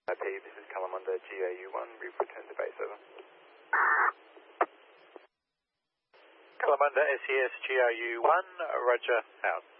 IP, this is Kalamunda GAU1, return to base, over. Kalamunda SES GRU1, roger, out.